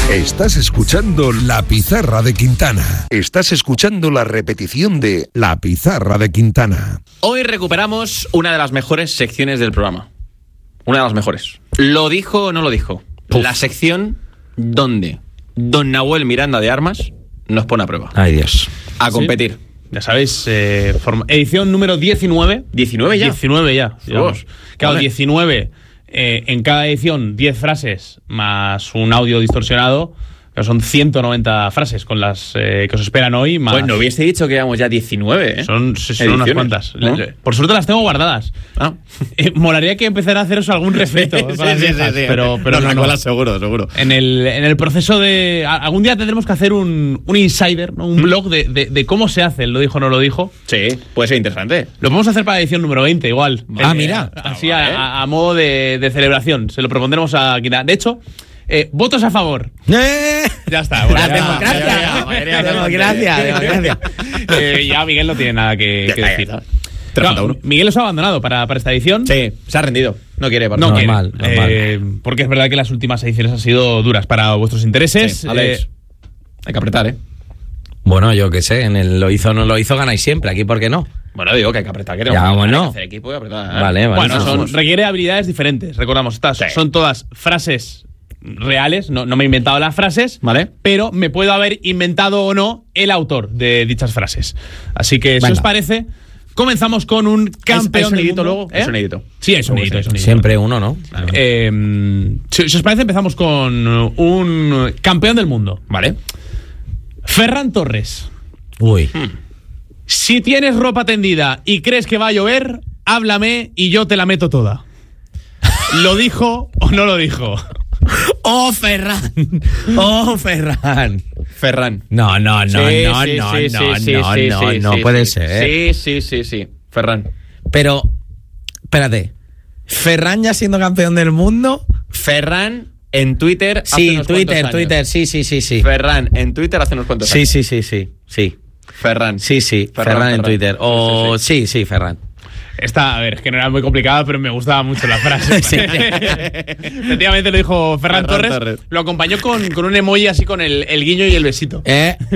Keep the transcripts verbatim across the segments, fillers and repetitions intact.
Estás escuchando La Pizarra de Quintana. Estás escuchando la repetición de La Pizarra de Quintana. Hoy recuperamos una de las mejores secciones del programa. Una de las mejores. ¿Lo dijo o no lo dijo? Uf. La sección donde don Nahuel Miranda de Armas nos pone a prueba. Ay, Dios. A competir. Sí. Ya sabéis, eh, forma, edición número diecinueve. ¿diecinueve ya? diecinueve ya. Digamos. Claro, vale. diecinueve. Eh, en cada edición, diez frases más un audio distorsionado. Son ciento noventa frases con las eh, que os esperan hoy. Más... Pues no hubiese dicho que éramos ya diecinueve, ¿eh? Son, son unas cuantas. ¿No? Por suerte las tengo guardadas. Ah. Eh, molaría que empezara a haceros algún refrito. sí, para sí, viejas, sí, sí. Pero, pero no, no, no. seguro, seguro. En el, en el proceso de... Algún día tendremos que hacer un, un insider, ¿no? Un ¿Mm? blog de, de, de cómo se hace el lo dijo o no lo dijo. Sí, puede ser interesante. Lo podemos hacer para la edición número veinte, igual. Ah, eh, mira. Así a, a, a modo de, de celebración. Se lo propondremos a quitar. De hecho... Eh, votos a favor. ¡Eh! Ya está. Bueno, la ya, democracia. Ya, ya, ya, ya, ya, democracia. democracia. eh, ya Miguel no tiene nada que, ya, que ya, decir. ya, ya. Claro, Miguel os ha abandonado para, para esta edición. Sí, se ha rendido. No quiere. No normal, quiere. normal. Eh, porque es verdad que las últimas ediciones han sido duras para vuestros intereses. Sí, Alex, eh, hay que apretar, ¿eh? Bueno, yo qué sé. En el lo hizo o no lo hizo ganáis siempre. Aquí, ¿por qué no? Bueno, digo que hay que apretar. Que ya, bueno. Hay que hacer equipo y apretar. ¿eh? Vale, vale. Bueno, son, vamos. requiere habilidades diferentes. Recordamos, estas sí. son todas frases reales, no, no me he inventado las frases, ¿vale? Pero me puedo haber inventado o no el autor de dichas frases. Así que, Venga. si os parece, comenzamos con un campeón del mundo. luego. ¿Eh? Es un edito. Sí, es un edito. Es un edito. Siempre uno, ¿no? Claro. Eh, si, si os parece, empezamos con un campeón del mundo. Vale. Ferran Torres. Uy. Hmm. Si tienes ropa tendida y crees que va a llover, háblame y yo te la meto toda. ¿Lo dijo o no lo dijo? ¡Oh, Ferran! ¡Oh, Ferran! Ferran. No, no, no, sí, no, sí, no, sí, no, sí, no, sí, no, sí, no sí, puede sí. ser. Sí, sí, sí, sí. Ferran. Pero, espérate. ¿Ferran ya siendo campeón del mundo? Ferran en Twitter hace Sí, unos Twitter, años. Twitter, sí, sí, sí, sí. Ferran en Twitter hace unos cuantos sí, años. Sí, sí, sí, sí, sí. Ferran. Sí, sí, Ferran, Ferran en Ferran. Twitter. O sí, sí, sí, sí Ferran. Esta, a ver, es que no era muy complicada, pero me gustaba mucho la frase. Sí. Efectivamente lo dijo Ferran, Ferran Torres. Torres. Lo acompañó con, con un emoji así con el, el guiño y el besito. ¿Eh? eh,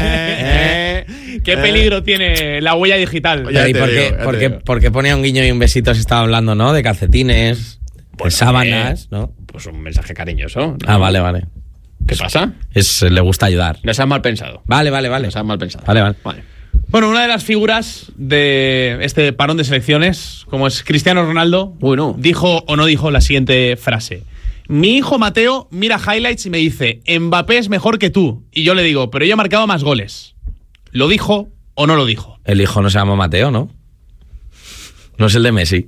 eh ¿Qué peligro eh. tiene la huella digital? Oye, ¿y por qué, porque, porque ponía un guiño y un besito? Se estaba hablando, ¿no? De calcetines, pues, de sábanas, ¿no? Pues un mensaje cariñoso, ¿no? Ah, vale, vale. ¿Qué pasa? Es, le gusta ayudar. No seas mal pensado. Vale, vale, vale. No seas mal pensado. Vale, vale. Vale. Bueno, una de las figuras de este parón de selecciones, como es Cristiano Ronaldo, bueno. dijo o no dijo la siguiente frase. Mi hijo Mateo mira highlights y me dice, Mbappé es mejor que tú. Y yo le digo, pero yo he marcado más goles. ¿Lo dijo o no lo dijo? El hijo no se llama Mateo, ¿no? No es el de Messi.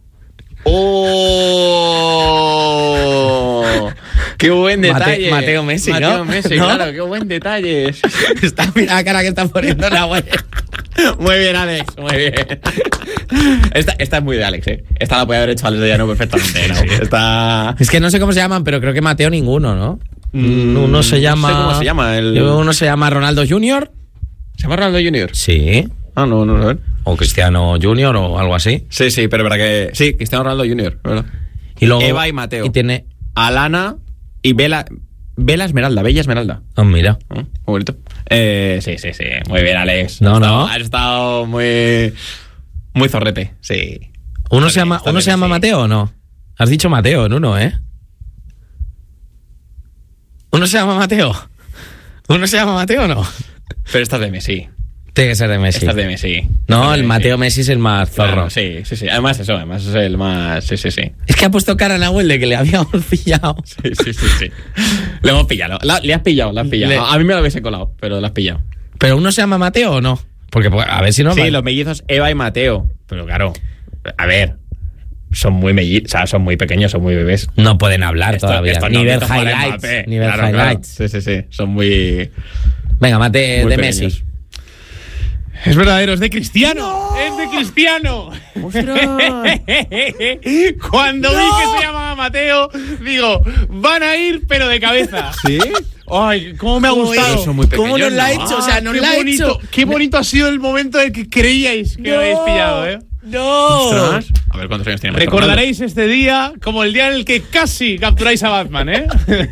¡Oh! ¡Qué buen detalle! Mate, Mateo Messi, ¿no? Mateo Messi, ¿no? claro, qué buen detalle. Está, mira la cara que está poniendo la web. Muy bien, Alex, muy bien. Esta, esta es muy de Alex, ¿eh? Esta la podía haber hecho Alex de Llano perfectamente. ¿no? Esta... Es que no sé cómo se llaman, pero creo que Mateo ninguno, ¿no? Mm, uno se llama... No sé cómo se llama. El... Uno se llama Ronaldo junior ¿Se llama Ronaldo junior? Sí. Ah, no, no, no. O Cristiano junior o algo así. Sí, sí, pero para que... Sí, Cristiano Ronaldo junior, ¿verdad? Y luego... Eva y Mateo. Y tiene... Alana y Bela... Bela Esmeralda, Bella Esmeralda. Oh, mira. ¿Eh? Muy bonito. Eh, sí, sí, sí. Muy bien, Alex. No, has no. Estado, has estado muy... Muy zorrete, sí. ¿Uno se llama, ¿uno se llama Mateo o no? Has dicho Mateo en uno, ¿eh? ¿Uno se llama Mateo? ¿Uno se llama Mateo o no? Pero esta es de Messi. Tiene que ser de Messi. Esta es de Messi. No, de el Messi. Mateo Messi es el más zorro. Claro, sí, sí, sí. Además eso, además es el más... Sí, sí, sí. Es que ha puesto cara a Nahuel de que le habíamos pillado. Sí, sí, sí, sí. Le hemos pillado. La, le has pillado, le has pillado. Le... A mí me lo hubiese colado, pero le has pillado. ¿Pero uno se llama Mateo o no? Porque a ver si no... Sí, vale. los mellizos Eva y Mateo. Pero claro, a ver... Son muy mellizos, o sea, son muy pequeños, son muy bebés. No pueden hablar esto, todavía. Esto ni no ver highlights. Ni ver claro, highlights. Claro. Sí, sí, sí. Son muy... Venga, Mate muy de pequeños. Messi. Es verdadero, es de Cristiano. ¡No! ¡Es de Cristiano! Cuando ¡No! vi que se llamaba Mateo, digo, van a ir, pero de cabeza. ¿Sí? Ay, cómo me ha gustado. Son muy pequeños, ¿Cómo nos la ha ¿no? hecho? O sea, nos qué la ha bonito, hecho. Qué bonito ha sido el momento en que creíais que no, lo habéis pillado, ¿eh? ¡No! Ostras. A ver cuántos años tiene Maestro Recordaréis Ronaldo. Este día como el día en el que casi capturáis a Batman, ¿eh?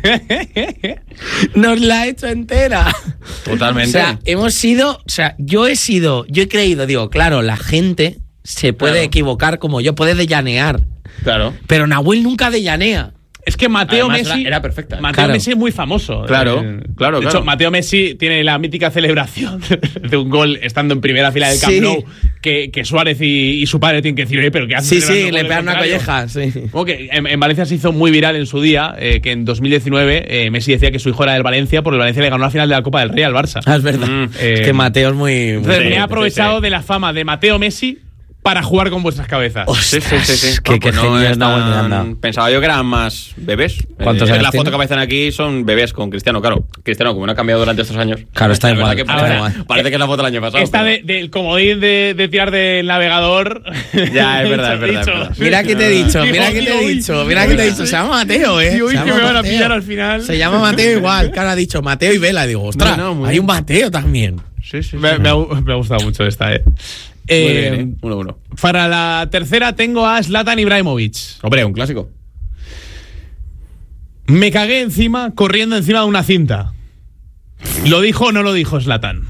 Nos la ha hecho entera. Totalmente. O sea, hemos sido, o sea, yo he sido, yo he creído, digo, claro, la gente se puede Claro. equivocar como yo, puede dellanear. Claro. Pero Nahuel nunca dellanea. Es que Mateo Además, Messi era- era perfecta. Mateo Claro. Messi es muy famoso. Claro, Eh, claro, De claro. hecho, Mateo Messi tiene la mítica celebración de un gol estando en primera fila del Camp Sí. Nou que, que Suárez y, y su padre tienen que decir, oye, pero ¿qué haces? Sí, sí, celebrando le gol pegan una contrario? colleja, sí. Como que en, en Valencia se hizo muy viral en su día, eh, que en dos mil diecinueve eh, Messi decía que su hijo era del Valencia porque el Valencia le ganó la final de la Copa del Rey al Barça. Ah, es verdad. Mm, es eh, que Mateo es muy... Entonces muy- me he sí, aprovechado sí. de la fama de Mateo Messi para jugar con vuestras cabezas. Sí, sí, sí, sí. Qué- qué pues genio es es Nahuel tan- Miranda. Pensaba yo que eran más bebés. ¿Cuántos Eh, años La tiene? foto que aparecen aquí son bebés con Cristiano, claro. Cristiano, como no ha cambiado durante estos años. Claro, está la verdad igual, que está parece, igual. parece que es la foto del año pasado. Esta pero- de- del comodín de, de tirar del navegador. Ya, es verdad, es verdad, es verdad. Mira que te he dicho, Digo, mira que te he uy, dicho, mira que te he dicho. uy, Se llama Mateo, eh. Y hoy Se que llama me van a Mateo. pillar al final. Se llama Mateo igual. Claro, ha dicho Mateo y Vela. Digo, ostras, No, no, muy hay bien. un Mateo también. Sí, sí, Me, me ha, me ha gustado mucho esta, eh. Muy Eh, bien, ¿eh? Uno, uno. Para la tercera tengo a Zlatan Ibrahimovic. Hombre, un clásico. Me cagué encima corriendo encima de una cinta. ¿Lo dijo o no lo dijo Zlatan?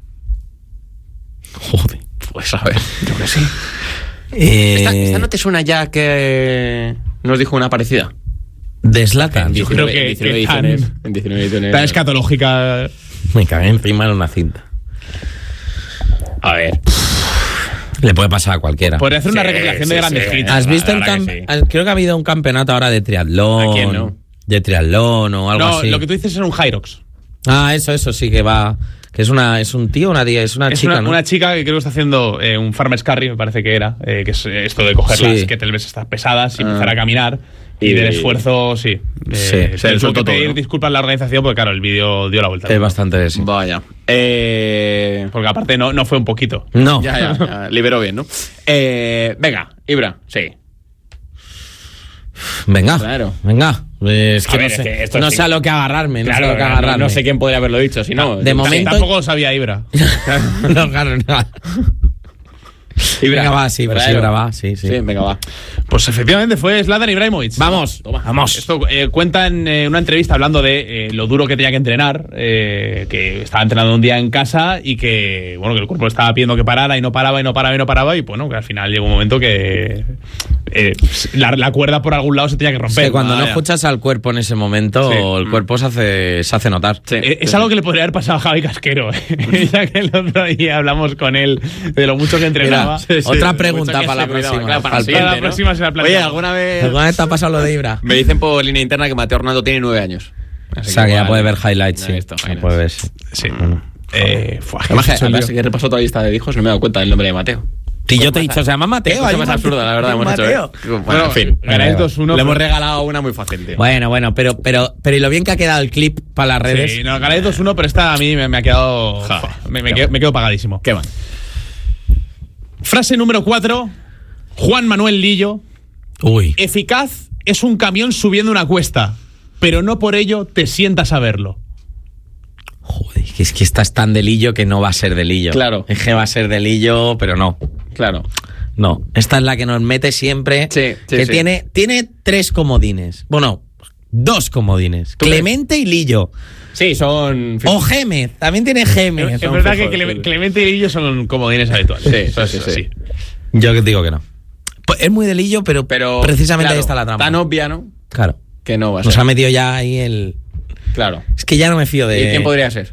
Joder. Pues a ver, yo que sí. Eh, ¿Esta, esta no te suena ya que nos dijo una parecida? de Zlatan. Yo creo que- en diecinueve que tan- ediciones. En diecinueve ediciones. Tan escatológica. Me cagué encima de una cinta. A ver. Le puede pasar a cualquiera. Podría hacer una Sí, recopilación de sí, grandes sí. hits. ¿Has la visto el verdad camp- que sí. ah, Creo que ha habido un campeonato ahora de triatlón. ¿A quién no? De triatlón o algo No, así. lo que tú dices es un Hyrox. Ah, eso, eso sí que va. Que es una, es un tío, una tía, es una Es chica, una, ¿no? una chica que creo que está haciendo eh, un Farmer's Carry, me parece que era, eh, que es eh, esto de coger Sí. las kettlebells estas pesadas y Ah. empezar a caminar. Y, Y- del esfuerzo, sí. Eh, Sí, se se le tuvo soltó que todo, pedir ¿no? disculpas a la organización porque, claro, el vídeo dio la vuelta. Es bastante sí. Vaya. Eh... Porque aparte no, no fue un poquito. No. Ya, ya, ya, liberó bien, ¿no? Eh, venga, Ibra, sí. Venga. Claro. Venga. Es que A no ver, sé, es que esto no sí. sé a lo que agarrarme. No sé a Claro, lo que no, agarrarme. no sé quién podría haberlo dicho, si no. De momento- Tampoco lo sabía Ibra. no, claro, no. Ibra. Venga, va, sí, pues ¿verdadero? Ibra va, sí, sí. Sí, venga, va. Pues efectivamente fue Zlatan Ibrahimovic. Vamos, vamos. Esto eh, cuenta en eh, una entrevista hablando de eh, lo duro que tenía que entrenar, eh, que estaba entrenando un día en casa y que bueno que el cuerpo le estaba pidiendo que parara y no paraba y no paraba y no paraba y bueno que al final llegó un momento que eh, la, la cuerda por algún lado se tenía que Es romper. que cuando no Vaya. escuchas al cuerpo en ese momento, Sí. el cuerpo se hace, se hace notar. Sí, Eh, es sí, algo sí. que le podría haber pasado a Javi Casquero, ¿eh? Ya que el otro día hablamos con él de lo mucho que entrenaba. Mira, otra pregunta Mucho que para la se cuidaba, próxima. claro, para Para la el Para la siguiente, ¿no? próxima se la Oye, planteamos. ¿alguna vez...? ¿Alguna vez te ha pasado lo de Ibra? Me dicen por línea interna que Mateo Hernando tiene nueve años. O sea, que ya igual- puede ver highlights, Ya sí. he visto Ya highlights. puede ver, sí. Sí. Eh, fue, Además, que- hecho un además lío. que he repasado toda la lista de hijos, no me he dado cuenta del nombre de Mateo. Y yo te he dicho, se llama Mateo. Cosa hay un más Mateo. absurda, la verdad, Hay un hemos hecho, Mateo. ¿eh? Bueno, Bueno, en fin. ganáis dos uno. Le hemos regalado una muy fácil, tío. Bueno, bueno, pero, pero, pero y lo bien que ha quedado el clip para las redes. Sí, no, ganáis dos uno, pero esta a mí me, me ha quedado. Joder, me, me qué quedo, mal. me quedo pagadísimo. ¿Qué van? Frase número cuatro. Juan Manuel Lillo. Uy. Eficaz es un camión subiendo una cuesta, pero no por ello te sientas a verlo. Joder, que es que estás tan de Lillo que no va a ser de Lillo. Claro. Es que va a ser de Lillo, pero no. Claro. No. Esta es la que nos mete siempre. Sí, sí, que sí. Tiene, tiene tres comodines. Bueno, dos comodines. ¿Tú Clemente y Lillo. Sí, son... O Gémez. También tiene Gémez. Es son verdad que fijos, Cle- sí. Clemente y Lillo son comodines habituales. Sí, Eso sí, es sí, así. sí. Yo digo que no. Pues es muy de Lillo, pero, Pero... precisamente claro, ahí está la trampa. Tan obvia, ¿no? Claro. Que no va a Nos ser. ha metido ya ahí el... Claro. Es que ya no me fío de... ¿Y quién podría ser?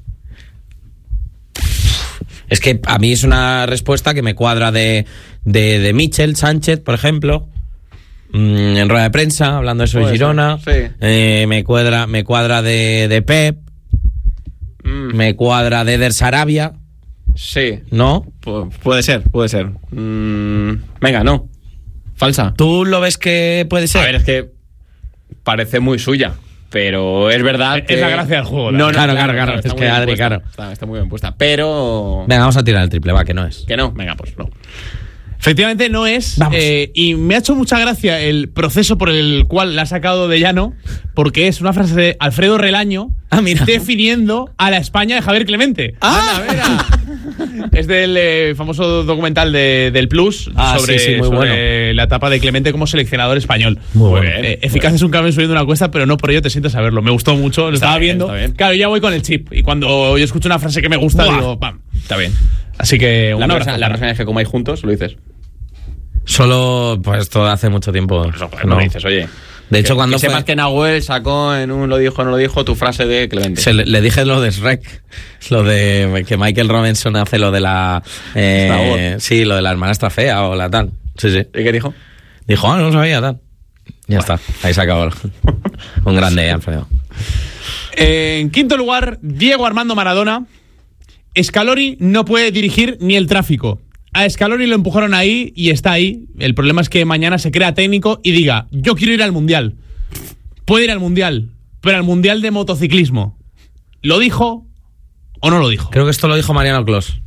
Es que a mí es una respuesta que me cuadra de, de, de Michel Sánchez, por ejemplo, mm, en rueda de prensa, hablando de eso de Puede Girona. ser, sí. Eh, me cuadra, me cuadra de, de Pep, Mm, me cuadra de Eder Sarabia, sí. ¿no? Pu- puede ser, puede ser. Mm, venga, no. Falsa. ¿Tú lo ves que puede ser? A ver, es que parece muy suya. Pero es verdad Es que... la gracia del juego, la No, no, Claro, claro, claro, está es muy que bien Adri, puesta, claro. Está, está muy bien puesta. Pero... Venga, vamos a tirar el triple, va, que no es. Que no, venga, pues no. Efectivamente no es. Vamos. eh, y me ha hecho mucha gracia el proceso por el cual la ha sacado de llano, porque es una frase de Alfredo Relaño Ah, mira. definiendo a la España de Javier Clemente. ¡Ah! Anda, mira. Es del eh, famoso documental de, del Plus Ah, sobre, sí, sí, muy sobre bueno. la etapa de Clemente como seleccionador español. Muy bueno. Eh, eficaz es un cambio subiendo una cuesta, pero no por ello te sientas a verlo. Me gustó mucho, lo Está estaba bien, viendo. está bien. Claro, ya voy con el chip. Y cuando yo escucho una frase que me gusta, Buah. digo, pam. Está bien. Así que un La, abrazo. próxima, la próxima vez que comáis juntos, lo dices. Solo, pues esto hace mucho tiempo. Eso, No. lo dices, oye. De hecho, que, cuando que fue- sepas que Nahuel sacó en un lo dijo no lo dijo tu frase de Clemente. Se le, le dije lo de Shrek, lo de que Michael Robinson hace lo de la... eh, sí, lo de la hermanastra fea o la tal. Sí, sí. ¿Y qué dijo? Dijo, ah, no lo sabía, tal. Ya está, ahí se acabó. Un grande, Alfredo. En quinto lugar, Diego Armando Maradona. Scaloni no puede dirigir ni el tráfico. A Scaloni lo empujaron ahí y está ahí. El problema es que mañana se crea técnico y diga, yo quiero ir al Mundial. Puede ir al Mundial, pero al Mundial de motociclismo. ¿Lo dijo o no lo dijo? Creo que esto lo dijo Mariano Clos.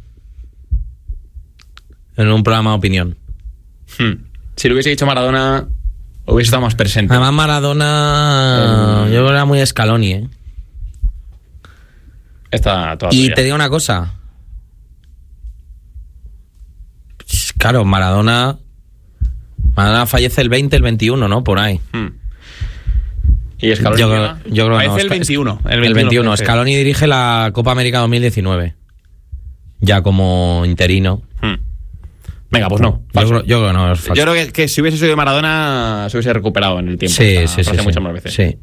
En un programa de opinión. Hmm. Si lo hubiese dicho Maradona, hubiese estado más presente. Además, Maradona, yo creo que era muy Scaloni, ¿eh? Está toda Y tuya. te digo una cosa. Claro, Maradona. Maradona fallece el veinte, el veintiuno, ¿no? Por ahí. Hmm. Y Scaloni Yo, llega? creo- yo creo que Parece no. el veintiuno. El El veintiuno. veintiuno, Scaloni dirige la Copa América dos mil diecinueve. Ya como interino. Hmm. Venga, pues no. Yo falso. creo, yo creo que no es falso. Yo creo que, que si hubiese sido Maradona, se hubiese recuperado en el tiempo. Sí, esta sí, sí. frase sí. muchas más veces. Sí.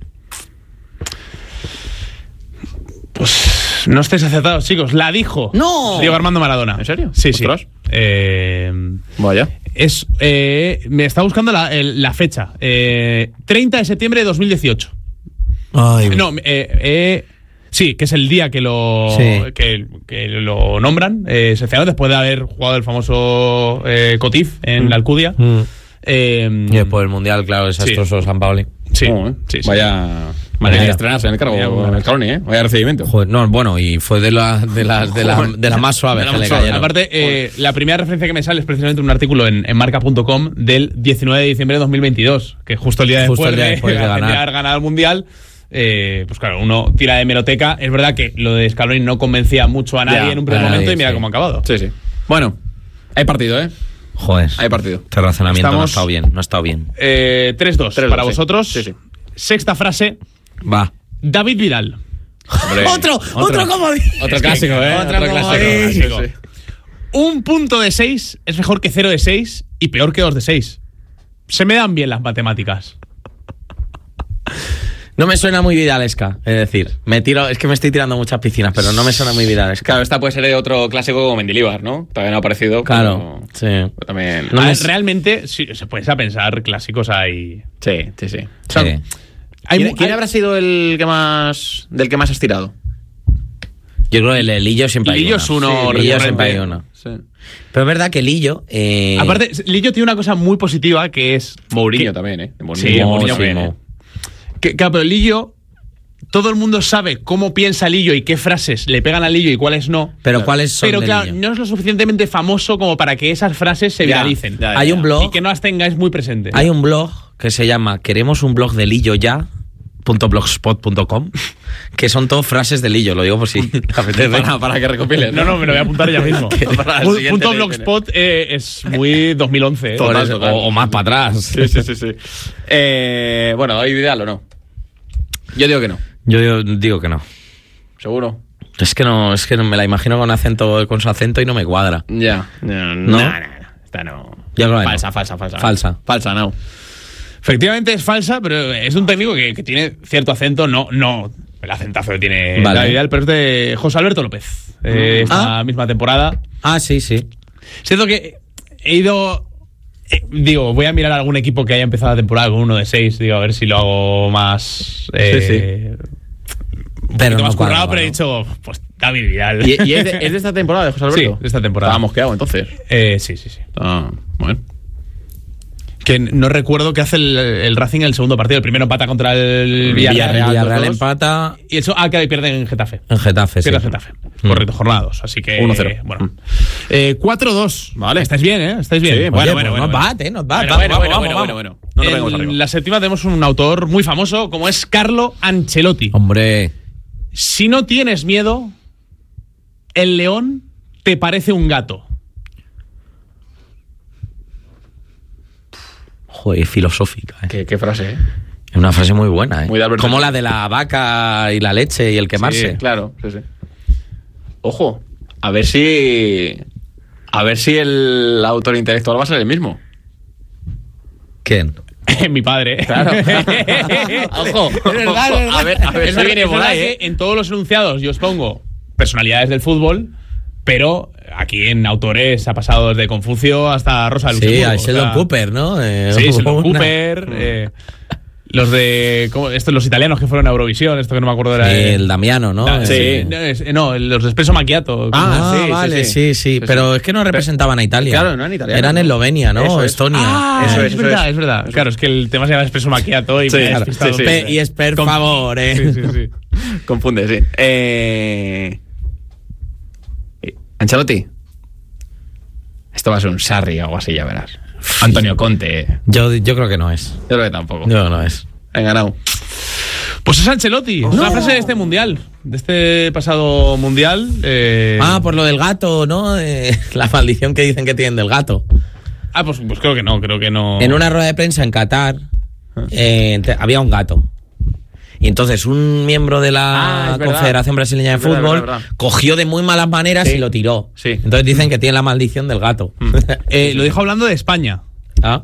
Pues no estéis acertados, chicos. La dijo ¡No! Diego Armando Maradona. ¿En serio? Sí, sí. Ostras. Eh, Vaya. es, eh, me está buscando la, el- la fecha. Eh, treinta de septiembre de dos mil dieciocho. Ay, No, eh, eh, sí, que es el día que lo, Sí. que, que lo nombran. Eh, seleccionado después de haber jugado el famoso eh, Cotif en Mm. la Alcudia. Mm. Eh, Y después el Mundial, claro, desastroso San Paoli. sí, Oh, eh. sí, sí. Vaya manera de Vaya. estrenarse en el cargo. Vaya, En el Scaloni, ¿eh? Vaya recibimiento. Joder, no, bueno, y fue de las de las de la, de las más suaves De la que más le suave. cayeron. Aparte, eh, la primera referencia que me sale es precisamente un artículo en, en marca punto com del diecinueve de diciembre de dos mil veintidós, que justo el día Justo después, el día de, después de ganar. haber ganado el Mundial. Eh, pues claro, uno tira de hemeroteca. Es verdad que lo de Scaloni no convencía mucho a nadie Ya, en un primer a nadie, momento y mira sí. cómo ha acabado. Sí, sí. Bueno, hay partido, ¿eh? Joder, Hay partido. este razonamiento no ha Estamos- estado bien, no ha estado bien. Eh, tres dos tres dos, para sí. vosotros. Sí, sí. Sexta frase, Va. David Vidal. Hombre, Otro, otro comodín. Otro Es que- clásico, ¿eh? otro Otro clásico. comodín. Sí, sí. Un punto de seis es mejor que cero de seis y peor que dos de seis. Se me dan bien las matemáticas. No me suena muy vidalesca, es decir, me tiro, es que me estoy tirando muchas piscinas, pero no me suena muy vidalesca. Claro, esta puede ser de otro clásico como Mendilibar, ¿no? Todavía no ha aparecido. Claro, pero- sí. pero también. No A me ver, s- realmente, si se puede a pensar, clásicos hay. Sí, sí, sí. O sea, Sí. hay ¿Quién, mu- quién hay- habrá sido el que más. del que más has tirado? Yo creo que el Lillo siempre hay Lillo una. es uno Sí, Lillo recurrente. siempre hay una. Sí. Pero es verdad que Lillo... Eh, Aparte, Lillo tiene una cosa muy positiva que es. Mourinho que- también, ¿eh? Sí, Mourinho sí, bien, Mo. ¿eh? Que, claro, pero Lillo. Todo el mundo sabe cómo piensa Lillo y qué frases le pegan a Lillo y cuáles no. Pero ¿cuáles son Pero de claro, Lillo? no es lo suficientemente famoso como para que esas frases se Ya, viralicen. ya, ya. Hay un blog... Y que no las tengáis muy presentes. Hay un blog que se llama Queremos un blog de Lillo ya punto blogspot punto com que son todo frases de Lillo, lo digo por si te apetece. Para, para que recopiles. No, no, me lo voy a apuntar ya mismo. Para el Pu- siguiente Punto le- blogspot eh, es muy dos mil once. eh. Por Total, eso, total. O, o más para atrás. Sí, sí, sí, sí. Eh, bueno, ¿hay Vidal o no? Yo digo que no. Yo, yo digo que no. ¿Seguro? Es que no, es que no me la imagino con acento, con su acento y no me cuadra. Ya. No, ¿No? no, no. Esta no. Ya lo hay, falsa, no. falsa, falsa. Falsa. Falsa, no. Efectivamente es falsa, pero es de un técnico que, que tiene cierto acento, no, no el acentazo que tiene Vale. David Vidal, pero es de José Alberto López. Eh, esta Ah. misma temporada. Ah, sí, sí. Siento que he ido. eh, digo, voy a mirar algún equipo que haya empezado la temporada con uno de seis, digo, a ver si lo hago más. Eh, Un Pero poquito no más cuadra, currado, pero he claro. dicho, pues David Vidal. ¿Y, y es, de, es de esta temporada de José Alberto? Sí, de esta temporada. Estaba mosqueado entonces. Eh, sí, sí, sí. Ah, bueno. Que no recuerdo qué hace el, el Racing en el segundo partido. El primero empata contra el Villarreal. Villarreal, Villarreal dos dos. empata Y eso, ah, claro, y pierden en Getafe. en Getafe, sí. Pierde Getafe. Mm. Correcto, jornadas. Así que. uno cero. Bueno. Eh, cuatro dos. Vale. Estáis bien, ¿eh? Estáis bien. Sí, Oye, bueno, pues bueno, not bueno. bad, eh, not bad. Bueno, Vamos, bueno, vamos, bueno, vamos, bueno, vamos. bueno. No nos vengamos En arriba. la séptima tenemos un autor muy famoso como es Carlo Ancelotti. Hombre, Si no tienes miedo, el león te parece un gato? Joder, filosófica, ¿eh? ¿Qué, qué frase, eh? Es una frase muy buena, ¿eh? Muy de Albert Como Einstein. la de la vaca y la leche y el quemarse. Sí, claro, sí, sí. Ojo, a ver si... A ver si el autor intelectual va a ser el mismo. ¿Quién? Mi padre. Claro. Ojo, Es verdad, ojo, es verdad. a ver, a ver Es si verdad- viene es por verdad ahí, que ¿eh? en todos los enunciados yo os pongo personalidades del fútbol, pero aquí en autores ha pasado desde Confucio hasta Rosa Sí, Luxemburgo. a o Sheldon sea, Cooper, ¿no? Eh, Sí, Sheldon una- Cooper. eh, los de. ¿cómo? Estos, los italianos que fueron a Eurovisión, esto que no me acuerdo era. Sí, eh, el Damiano, ¿no? Da- sí. Eh, No, es- no, los de Espresso Macchiato. Ah, sí, sí, vale, sí. sí, sí, Sí, pero sí. es que no representaban a Italia. Claro, no eran italianos, Eran ¿no? Eslovenia, ¿no? Eso es. Estonia. Ah, Eso es, es, eso verdad, es. es verdad. Claro, es que el tema se llama Espresso Macchiato y Sí, me he claro, despistado. sí, sí. Pe- y es per Con- favor, ¿eh? Sí, sí, sí. Confunde, sí. Eh... Ancelotti. Esto va a ser un Sarri o algo así, ya verás. Antonio Conte. Yo, yo creo que no es. Yo creo que tampoco. Yo creo que no es. He ganado. Pues es Ancelotti. Es una frase de este mundial. De este pasado mundial. eh, Ah, por lo del gato, ¿no? Eh, la maldición que dicen que tienen del gato. Ah, pues, pues creo que no, creo que no. En una rueda de prensa en Qatar eh, te- había un gato. Y entonces un miembro de la Ah, es verdad. Confederación Brasileña de Es verdad, Fútbol es verdad, es verdad. cogió de muy malas maneras Sí. y lo tiró. Sí. Entonces dicen que tiene la maldición del gato. Eh, lo dijo hablando de España. Ah,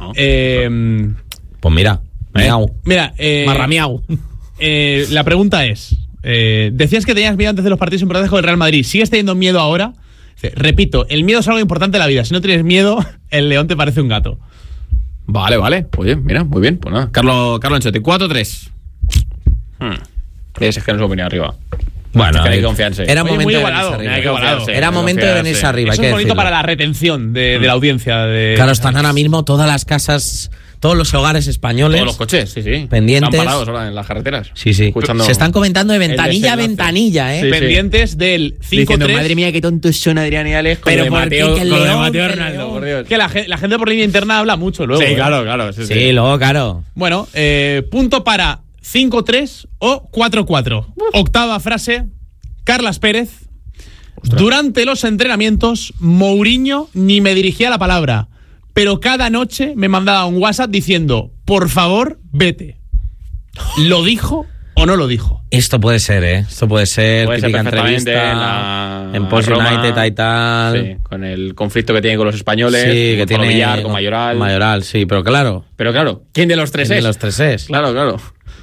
Eh, pues mira, miau. mira, eh, Marramiau. eh, la pregunta es: eh, decías que tenías miedo antes de los partidos importantes con el Real Madrid. ¿Sigues teniendo miedo ahora? Dice, repito, el miedo es algo importante en la vida. Si no tienes miedo, el león te parece un gato. Vale, vale. Oye, mira, muy bien. Pues nada. Carlos, Carlos Ancelotti, cuatro tres. Hmm. Ese es que no se lo ponía arriba. Bueno, Es que hay eh, que confiarse. Era Oye, momento muy de igualado, venirse hay arriba. que igualado. confiarse, Era hay que momento de confiarse. venirse arriba. Eso hay es que bonito decirlo. para la retención de, de la audiencia. De... Claro, están ahora mismo todas las casas, todos los hogares españoles. Todos los coches, sí, sí. Pendientes. Están parados ahora en las carreteras. Sí, sí. Escuchando Se están comentando de el ventanilla a desenlace. ventanilla, ¿eh? Sí, sí. pendientes del cinco Diciendo, tres. madre mía, qué tontos son Adrián y Alex. con Pero lo de ¿por qué Mateo, que el con lo de León, Mateo que el Ronaldo, León? por Dios. Que la, ge- la gente por línea interna habla mucho luego. Sí, ¿eh? claro, claro. Sí, sí. Sí, luego, claro. Bueno, eh, punto para cinco tres o cuatro cuatro. Octava frase. Carlas Pérez. Durante los entrenamientos, Mourinho ni me dirigía la palabra, pero cada noche me mandaba un WhatsApp diciendo, por favor, vete. ¿Lo dijo o no lo dijo? Esto puede ser, ¿eh? Esto puede ser Puede ser típica perfectamente entrevista en la- en Post Roma. United y tal. Sí, con el conflicto que tiene con los españoles, Sí, que con tiene Villar, con Mayoral. Mayoral, sí, pero claro. Pero claro, ¿quién de los tres ¿quién es? de los tres es? Claro, claro.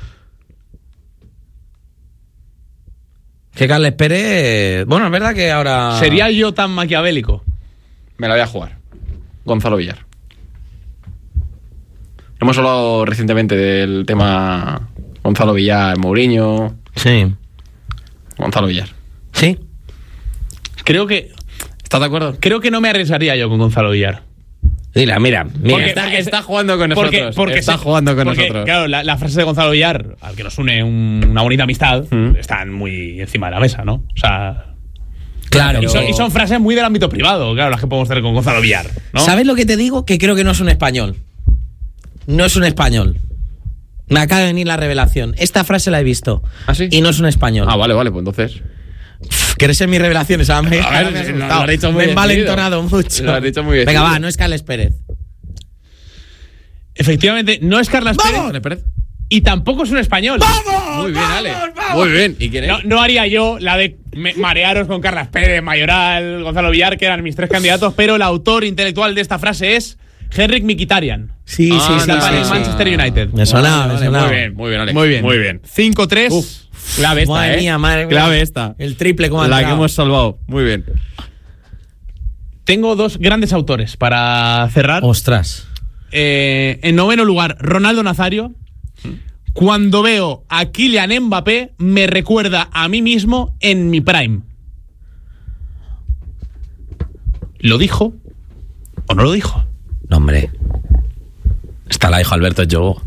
Que Carles Pérez. Bueno, es verdad que ahora. ¿Sería yo tan maquiavélico? Me la voy a jugar. Gonzalo Villar. Hemos hablado recientemente del tema Gonzalo Villar, Mourinho. Sí. Gonzalo Villar. Sí. Creo que, ¿Estás de acuerdo? creo que no me arriesgaría yo con Gonzalo Villar. Mira, mira, mira. Porque- Está, porque- está jugando con Porque, nosotros. porque está se- jugando con porque, nosotros. Claro, la, la frase de Gonzalo Villar, al que nos une un- una bonita amistad, Mm. están muy encima de la mesa, ¿no? O sea. Claro. Y son, y son frases muy del ámbito privado, claro, las que podemos tener con Gonzalo Villar, ¿no? ¿Sabes lo que te digo? Que creo que no es un español. No es un español. Me acaba de venir la revelación. Esta frase la he visto. ¿Ah, sí? Y no es un español. Ah, vale, vale, pues entonces. ¿Quieres ser mis revelaciones? Ah, me, A ver, ahora me has lo- lo asustado. has dicho muy Me he decidido. envalentonado mucho. Lo has dicho muy Venga, decidido. va, no es Carles Pérez. Efectivamente, no es Carlas Vale, Pérez Pérez. y tampoco es un español. Muy bien, Ale. Muy bien. ¿Y quién es? No, no haría yo la de me- marearos con Carlas Pérez, Mayoral, Gonzalo Villar, que eran mis tres candidatos, pero el autor intelectual de esta frase es Henrik Mkhitaryan. Sí, Ah, sí, sí. anda. sí, Para el sí. Manchester United. Me sonaba, Vale, me vale, sonaba. Muy bien, muy bien, Ale. Muy bien. Muy bien. cinco tres. Uf, clave esta, Madre ¿eh? mía, madre mía. Clave esta. El triple como ha La que entrado. hemos salvado. Muy bien. Tengo dos grandes autores para cerrar. Ostras. Eh, en noveno lugar, Ronaldo Nazario. Cuando veo a Kylian Mbappé, me recuerda a mí mismo en mi prime. ¿Lo dijo o no lo dijo? No, hombre. Esta la dijo Alberto Jogo.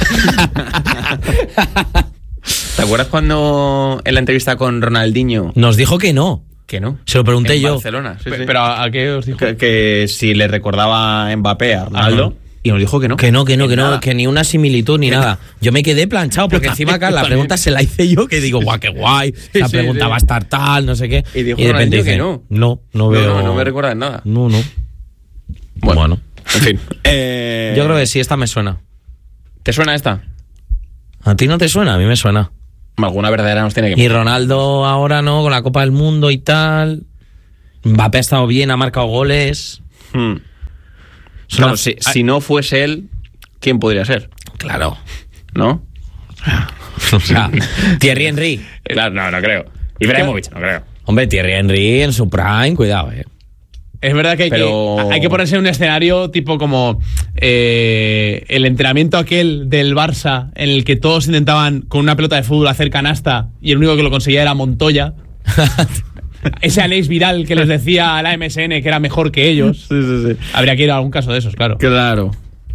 ¿Te acuerdas cuando en la entrevista con Ronaldinho? Nos dijo que no. Que no. Se lo pregunté en yo. Barcelona, sí, Pe- sí. Pero ¿a, a qué os dijo? que, que si le recordaba a Mbappé a Ronaldo. Y nos dijo que no. Que no, que no, que no, nada. que ni una similitud ni nada. Yo me quedé planchado porque encima acá la pregunta se la hice yo, que digo, guau, qué guay, la sí, pregunta sí. va a estar tal, no sé qué. Y dijo de repente Ronaldinho dice, que no. No, no No, veo. no, no me recuerda en nada. No, no. Bueno, Bueno. en fin. Eh, Yo creo que sí, esta me suena. ¿Te suena esta? ¿A ti no te suena? A mí me suena. Alguna verdadera nos tiene que... Y Ronaldo ahora no, con la Copa del Mundo y tal. Mbappé ha estado bien, ha marcado goles. Hmm. Es Claro, una- si, si no fuese él, ¿quién podría ser? Claro. ¿No? O sea, Thierry Henry. Claro, no, no creo. Ibrahimovic, no creo. Hombre, Thierry Henry en su prime, cuidado, eh. Es verdad que hay, Pero- que hay que ponerse en un escenario tipo como eh, el entrenamiento aquel del Barça en el que todos intentaban con una pelota de fútbol hacer canasta y el único que lo conseguía era Montoya. Ese Alex Vidal que les decía a la M S N que era mejor que ellos. Sí, sí, sí. Habría que ir a algún caso de esos, claro. Claro.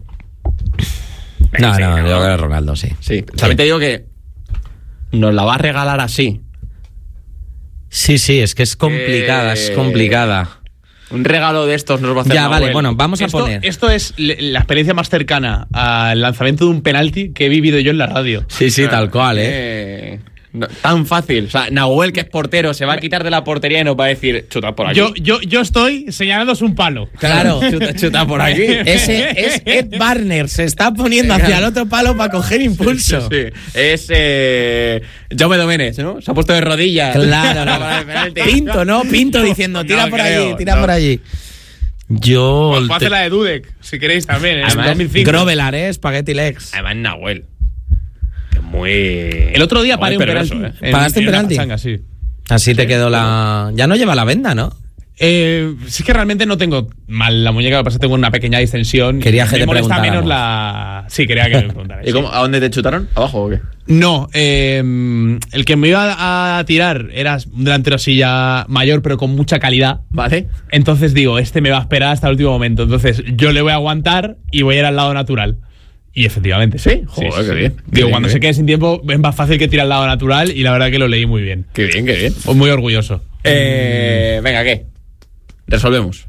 No, Sí, no, no. yo creo que Ronaldo, sí. Sí. También te digo que nos la va a regalar así. Sí, sí, es que es complicada, es Eh, complicada. Un regalo de estos nos va a hacer Ya, Nahuel. vale, bueno, vamos a Esto, poner. esto es le- la experiencia más cercana al lanzamiento de un penalti que he vivido yo en la radio. Sí, sí, tal cual, eh. Eh, no, tan fácil. O sea, Nahuel, que es portero, se va a quitar de la portería y nos va a decir, chuta por aquí. Yo, yo, yo estoy señalándoos un palo. Claro, chuta, chuta por aquí. ese es Ed Barner, se está poniendo hacia el otro palo para coger impulso. Sí, es eh, Jaume Domenech, ¿no? Se ha puesto de rodillas. Claro, no. Para el penalti. Pinto, ¿no? Pinto diciendo, tira No por creo, allí, tira no. por allí. Yo. Puedo hacer la de Dudek, si queréis también, en Además, dos mil cinco. Grovelar, ¿eh? Spaghetti Legs. Además, Nahuel. Que muy. El otro día paré un Muy perverso, penalti. ¿eh? ¿Pagaste un una penalti? pachanga, sí. Así te quedó la. Ya no lleva la venda, ¿no? Eh, sí que realmente no tengo mal la muñeca, lo que pasa es que tengo una pequeña distensión. Quería que me te molesta preguntáramos. menos la. Sí, quería que me preguntarais. ¿Y cómo, a dónde te chutaron? ¿Abajo o qué? No, eh, el que me iba a tirar era un delantero así ya mayor, pero con mucha calidad. Vale. Entonces digo, este me va a esperar hasta el último momento. Entonces yo le voy a aguantar y voy a ir al lado natural. Y efectivamente. ¿Sí? Joder, qué bien. Qué Digo, bien, cuando qué se bien. quede sin tiempo, es más fácil que tirar al lado natural y la verdad que lo leí muy bien. Qué bien, qué bien. Pues muy orgulloso. Eh, venga, ¿qué? Resolvemos.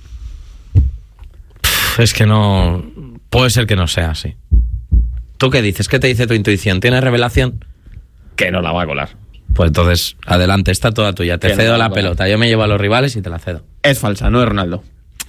Es que no. Puede ser que no sea así. ¿Tú qué dices? ¿Qué te dice tu intuición? ¿Tienes revelación? Que no la va a colar. Pues entonces, adelante, está toda tuya. Te Que no, cedo la no. pelota. Yo me llevo a los rivales y te la cedo. Es falsa, no es Ronaldo.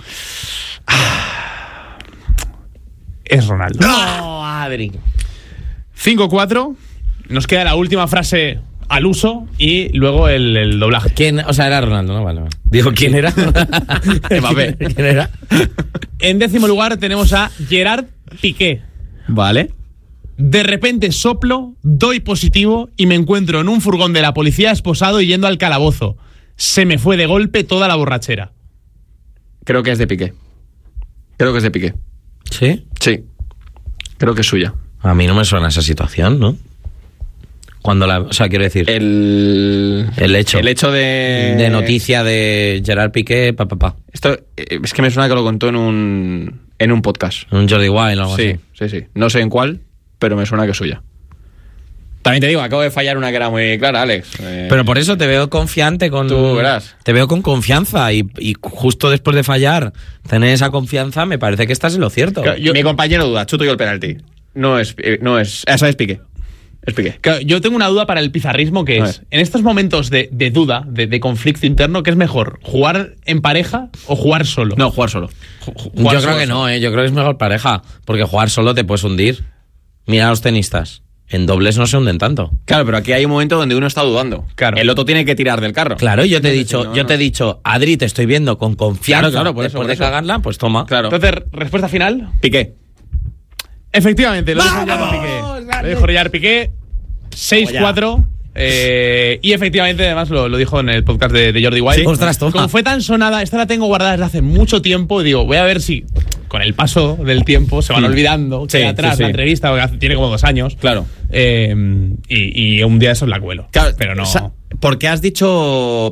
Es Ronaldo. ¡No, Adri! cinco cuatro. Nos queda la última frase al uso y luego el, el doblaje. ¿Quién? O sea, era Ronaldo, ¿no? Vale, vale. Digo, ¿quién era? Mbappé. ¿Quién era? En décimo lugar tenemos a Gerard Piqué. Vale. De repente soplo, doy positivo y me encuentro en un furgón de la policía esposado y yendo al calabozo. Se me fue de golpe toda la borrachera. Creo que es de Piqué. Creo que es de Piqué. ¿Sí? Sí. Creo que es suya. A mí no me suena esa situación, ¿no? Cuando la... O sea, quiero decir... El... El hecho. El hecho de... De noticia de Gerard Piqué, pa, pa, pa. Esto eh, es que me suena que lo contó en un... En un podcast. Un Jordi Wild o algo Sí, así. sí, sí. No sé en cuál, pero me suena que es suya. También te digo, acabo de fallar una que era muy clara, Alex. Eh, Pero por eso te veo confiante con... Tú verás. Te veo con confianza y, y justo después de fallar, tener esa confianza, me parece que estás en lo cierto. claro, yo- mi compañero duda, chuto yo el penalti. No es... eh, no es... Esa es Piqué. Es Piqué. Claro, yo tengo una duda para el pizarrismo que A es, ver. en estos momentos de, de duda, de, de conflicto interno, ¿qué es mejor? ¿Jugar en pareja o jugar solo? No, jugar solo. Yo jugar creo solo. que no, ¿eh? Yo creo que es mejor pareja, porque jugar solo te puedes hundir. Mira a los tenistas. En dobles no se hunden tanto. Claro, pero aquí hay un momento donde uno está dudando. Claro. El otro tiene que tirar del carro. Claro, yo te he Entonces, dicho, no, yo no. te he dicho, Adri, te estoy viendo con confianza. Claro, claro, por eso, después por de eso. cagarla, pues toma. Claro. Entonces, respuesta final. Piqué. Efectivamente, lo dijo ¡Vamos! Gerard Piqué. ¡Grande! Lo dijo Gerard Piqué. seis cuatro. Eh, y efectivamente, además, lo, lo dijo en el podcast de, de Jordi Wild. Sí. Ostras, toma. Como fue tan sonada, esta la tengo guardada desde hace mucho tiempo. Y digo, voy a ver si con el paso del tiempo se van Mm. olvidando. Sí, Queda atrás sí, sí. la entrevista, porque hace- tiene como dos años. Claro. Eh, y, y un día eso la cuelo. Claro, pero no. o sea, ¿por qué has dicho Piqué?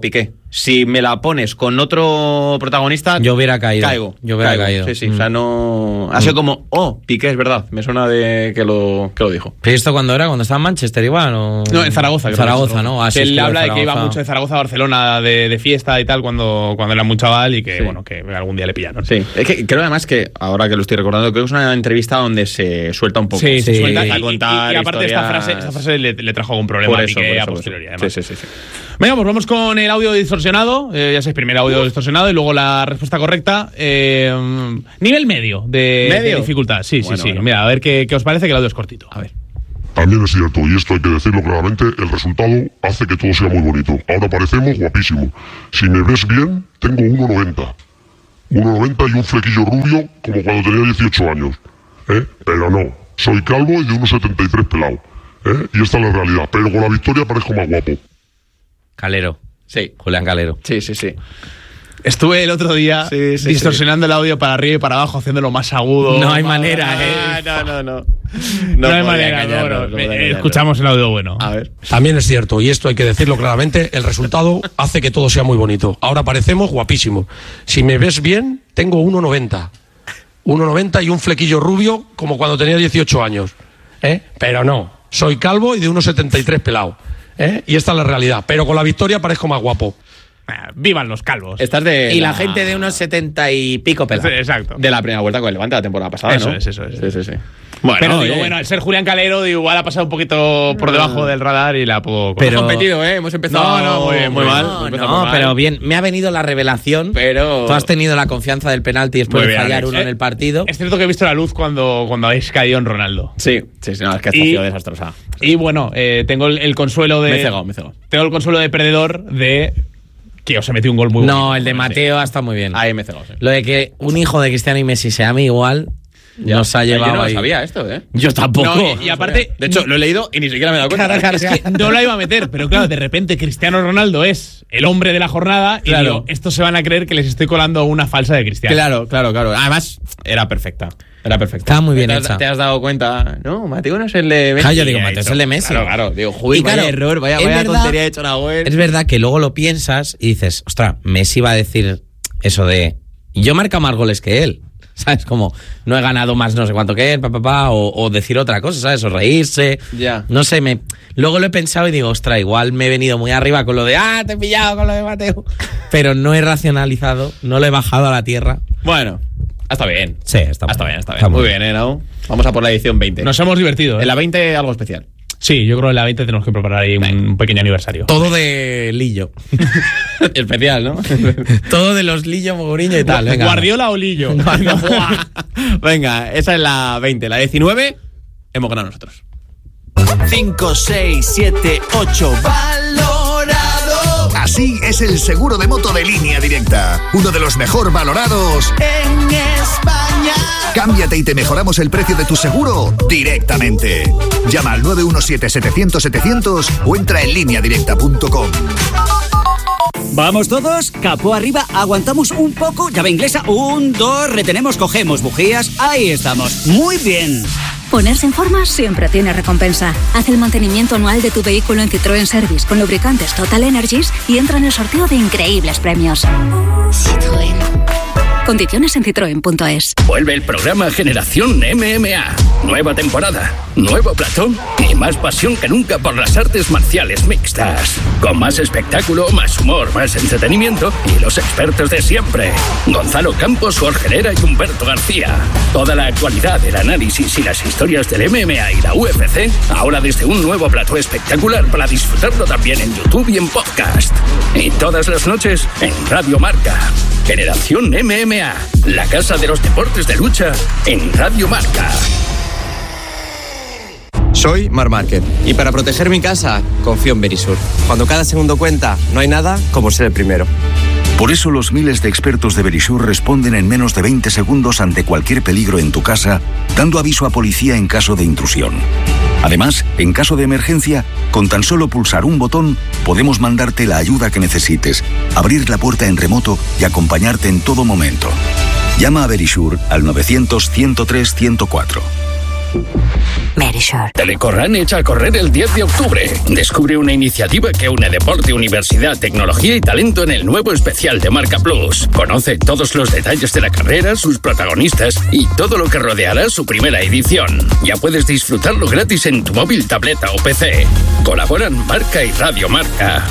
Si me la pones con otro protagonista, Yo hubiera caído. Caigo. Yo hubiera caigo. caído. Sí, sí. Mm. O sea, no. Ha sido como, oh, Piqué, es verdad. Me suena de que lo, que lo dijo. ¿Pero esto cuándo era? ¿Cuando estaba en Manchester igual? O... No, en Zaragoza. En creo Zaragoza, que es. ¿no? Ah, sí, Que él estuvo en habla de que iba Zaragoza. mucho de Zaragoza a Barcelona de, de fiesta y tal cuando, cuando era muy chaval y que, Sí. bueno, que algún día le pillaron. Sí. Es que creo además que, ahora que lo estoy recordando, creo que es una entrevista donde se suelta un poco. Sí, se Sí. suelta. Y, A y- contar y aparte esta historias- frase, esta frase le, le trajo algún problema Por a eso, Piqué por eso, a por posteriori, eso. además. Sí, sí, sí, sí. Venga, pues vamos con el audio distorsionado. Eh, ya sabéis, primer audio distorsionado y luego la respuesta correcta. Eh, nivel medio de, ¿Medio? de dificultad. Sí, Bueno, sí, sí. bueno. Mira, a ver qué, qué os parece, que el audio es cortito. A ver. También es cierto, y esto hay que decirlo claramente, el resultado hace que todo sea muy bonito. Ahora parecemos guapísimos. Si me ves bien, tengo uno noventa. uno noventa y un flequillo rubio como cuando tenía dieciocho años. ¿Eh? Pero no, soy calvo y de uno setenta y tres pelado. ¿Eh? Y esta es la realidad. Pero con la victoria parezco más guapo. Calero. Sí. Julián Calero. Sí, sí, sí. Estuve el otro día Sí, sí, distorsionando el audio para arriba y para abajo, haciéndolo más agudo. No hay más- manera, Ah, ¿eh? no, no, no. No, hay podía manera. engañarnos, bueno, no podía eh, engañarnos. escuchamos el audio bueno. A ver. También es cierto, y esto hay que decirlo claramente, el resultado hace que todo sea muy bonito. Ahora parecemos guapísimos. Si me ves bien, tengo uno noventa. uno noventa y un flequillo rubio como cuando tenía dieciocho años. ¿Eh? Pero no, soy calvo y de uno setenta y tres pelado. ¿Eh? Y esta es la realidad. Pero con la victoria parezco más guapo. Ah, vivan los calvos. Estás de. Y la gente de unos setenta y pico pelados. Exacto. De la primera vuelta con el Levante la temporada pasada, Eso ¿no? es, eso es. Sí, sí, sí. Bueno, Pero digo, oye. bueno, al ser Julián Calero, digo, igual ha pasado un poquito por debajo del radar y la puedo. Pero- Hemos competido, ¿eh? Hemos empezado No, no, muy bien, muy muy mal. bien. Hemos No, empezado no, muy mal. pero bien, me ha venido la revelación. Pero- Tú has tenido la confianza del penalti después Muy de bien, fallar Alex. uno en Eh, el partido. Es cierto que he visto la luz cuando, cuando habéis caído en Ronaldo. Sí, sí, sí, no, es que esta ha Y- sido desastrosa. Y bueno, eh, tengo el, el consuelo de. Me he cegado, me he cegado. Tengo el consuelo de perdedor de que os he metido un gol muy No, bonito. el de Mateo está muy bien. Ahí me he cegado, sí. Lo de que un hijo de Cristiano y Messi se llame igual, Ya. nos ha Yo llevado no lo ahí. sabía esto, ¿eh? Yo tampoco. No, y, y aparte. De hecho, lo he leído y ni siquiera me he dado cuenta. Claro, claro, Es que no la iba a meter, pero claro, de repente Cristiano Ronaldo es el hombre de la jornada y Claro. digo, estos se van a creer que les estoy colando una falsa de Cristiano. Claro, claro, claro. Además, era perfecta. Era perfecta. Estaba muy bien te has, hecha. Te has dado cuenta. No, Mateo no es el de Messi. Claro, yo digo, Y he Mateo es dicho, el de Messi. Claro, claro. Digo, joder, Y claro, vaya error, vaya, es vaya verdad- tontería he hecho la web. Es verdad que luego lo piensas y dices, ostras, Messi va a decir eso de yo he marcado más goles que él. ¿Sabes? Como no he ganado más no sé cuánto que él, pa, pa, pa, o, o decir otra cosa, ¿sabes? O reírse. Ya. No sé, me. Luego lo he pensado y digo, ostras, igual me he venido muy arriba con lo de ah, te he pillado con lo de Mateo. Pero no he racionalizado, no lo he bajado a la tierra. Bueno, está bien. Sí, está, Está muy bien, está bien. Está muy bien, ¿eh? ¿no? Vamos a por la edición veinte. Nos hemos divertido. ¿eh? En la veinte algo especial. Sí, yo creo que en la veinte tenemos que preparar ahí un pequeño aniversario. Todo de Lillo. especial, ¿no? Todo de los Lillo, Moguriño y tal. Venga. Guardiola o Lillo. Venga, esa es la veinte. La diecinueve hemos ganado nosotros. cinco, seis, siete, ocho. Valorado. Así es el seguro de moto de Línea Directa. Uno de los mejor valorados En España. Cámbiate y te mejoramos el precio de tu seguro directamente. Llama al nueve uno siete, setecientos, setecientos o entra en línea directa punto com. Vamos todos, capó arriba, aguantamos un poco, llave inglesa, un, dos, retenemos, cogemos bujías, ahí estamos, muy bien. Ponerse en forma siempre tiene recompensa. Haz el mantenimiento anual de tu vehículo en Citroën Service con lubricantes Total Energies y entra en el sorteo de increíbles premios. Citroën. Condiciones en citroen punto es. Vuelve el programa Generación M M A. Nueva temporada, nuevo platón y más pasión que nunca por las artes marciales mixtas. Con más espectáculo, más humor, más entretenimiento y los expertos de siempre. Gonzalo Campos, Jorge Herrera y Humberto García. Toda la actualidad, el análisis y las historias del M M A y la U F C, ahora desde un nuevo plató espectacular para disfrutarlo también en YouTube y en podcast. Y todas las noches en Radio Marca. Generación M M A, la casa de los deportes de lucha en Radio Marca. Soy Mar Márquez y para proteger mi casa confío en Verisur. Cuando cada segundo cuenta, no hay nada como ser el primero. Por eso los miles de expertos de Verisur responden en menos de veinte segundos ante cualquier peligro en tu casa, dando aviso a policía en caso de intrusión. Además, en caso de emergencia, con tan solo pulsar un botón, podemos mandarte la ayuda que necesites, abrir la puerta en remoto y acompañarte en todo momento. Llama a Verisur al novecientos, ciento tres, ciento cuatro. Verisure. Telecorran echa a correr el diez de octubre. Descubre una iniciativa que une deporte, universidad, tecnología y talento en el nuevo especial de Marca Plus. Conoce todos los detalles de la carrera, sus protagonistas y todo lo que rodeará su primera edición. Ya puedes disfrutarlo gratis en tu móvil, tableta o P C. Colaboran Marca y Radio Marca.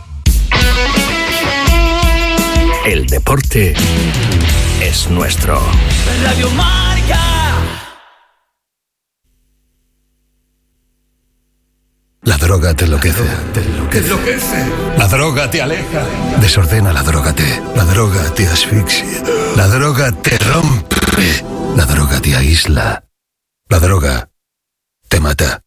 El deporte es nuestro. Radio Marca. La droga te enloquece. Te enloquece. La droga te aleja. Desordena la droga te. La droga te asfixia. La droga te rompe. La droga te aísla. La droga te mata.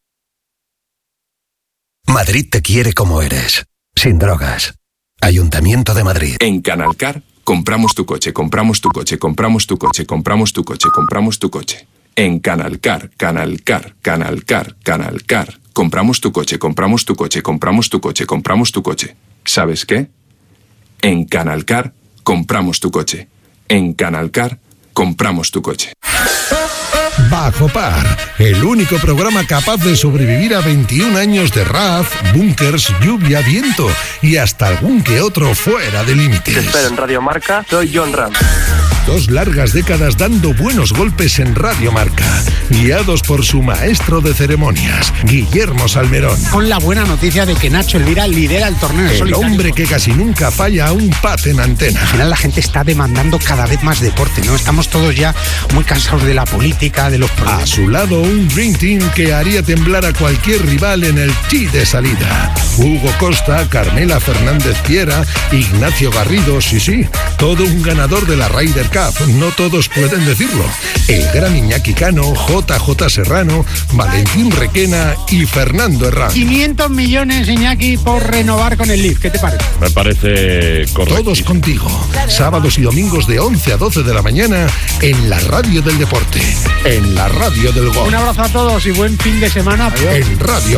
Madrid te quiere como eres. Sin drogas. Ayuntamiento de Madrid. En Canalcar compramos tu coche, compramos tu coche, compramos tu coche, compramos tu coche, compramos tu coche. En Canalcar, Canalcar, Canalcar, Canalcar. Compramos tu coche, compramos tu coche, compramos tu coche, compramos tu coche. ¿Sabes qué? En Canalcar compramos tu coche. En Canalcar compramos tu coche. Bajo Par, el único programa capaz de sobrevivir a veintiún años de R A F, búnkers, lluvia, viento y hasta algún que otro fuera de límites. Te espero en Radio Marca, soy John Ram. Dos largas décadas dando buenos golpes en Radio Marca, guiados por su maestro de ceremonias, Guillermo Salmerón. Con la buena noticia de que Nacho Elvira lidera el torneo en El solitario. hombre que casi nunca falla a un pat en antena. Al final la gente está demandando cada vez más deporte, ¿no? Estamos todos ya muy cansados de la política, de los problemas. A su lado, un Dream Team que haría temblar a cualquier rival en el tee de salida. Hugo Costa, Carmela Fernández Piera, Ignacio Garrido, sí, sí, todo un ganador de la Ryder Cup. No todos pueden decirlo. El gran Iñaki Cano, J J Serrano, Valentín Requena y Fernando Herrán. quinientos millones, Iñaki, por renovar con el Leaf. ¿Qué te parece? Me parece correcto. Todos contigo. Sábados y domingos de once a doce de la mañana en la radio del deporte. En la radio del gol. Un abrazo a todos y buen fin de semana. En Radio